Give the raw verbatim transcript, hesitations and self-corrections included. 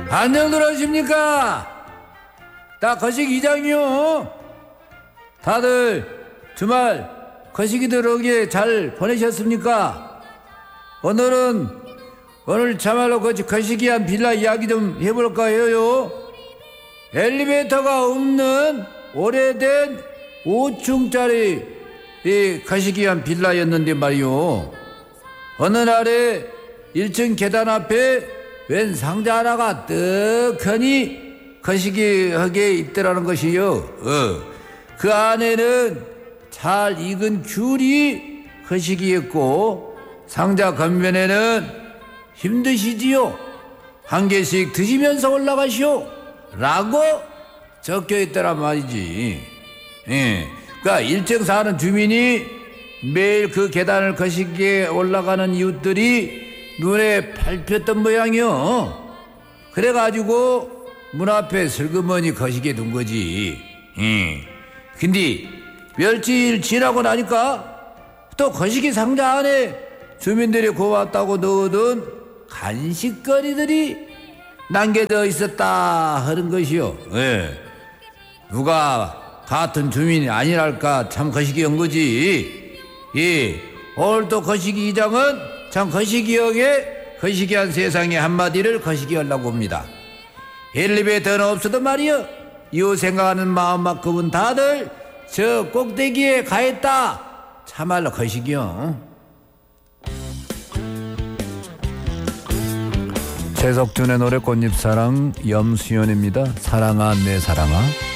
안녕들 하십니까? 나 거식 이장이요. 다들 주말 거시기들 오게 잘 보내셨습니까? 오늘은 오늘 참말로 그 거시기한 빌라 이야기 좀 해볼까 해요. 엘리베이터가 없는 오래된 오 층짜리 이 거시기한 빌라였는데 말이요. 어느 날에 일 층 계단 앞에 웬 상자 하나가 떡하니 거시기하게 있더라는 것이요. 어. 그 안에는 잘 익은 귤이 거시기였고 상자 겉면에는 힘드시지요. 한 개씩 드시면서 올라가시오 라고 적혀있더란 말이지. 예. 그러니까 일 층 사는 주민이 매일 그 계단을 거시기에 올라가는 이웃들이 눈에 밟혔던 모양이요. 그래가지고 문 앞에 슬그머니 거시기에 둔 거지. 예. 근데 며칠 지나고 나니까 또 거시기 상자 안에 주민들이 고맙다고 넣어둔 간식거리들이 남겨져 있었다 하는 것이요. 예. 누가 같은 주민이 아니랄까 참 거시기한 거지. 예. 오늘 또 거시기 이장은 참 거시기역에 거시기한 세상의 한마디를 거시기하려고 합니다. 엘리베이터는 없어도 말이여 이웃 생각하는 마음만큼은 다들 저 꼭대기에 가있다. 참말로 거시기요. 최석준의 노래 꽃잎사랑, 염수연입니다. 사랑아 내 사랑아.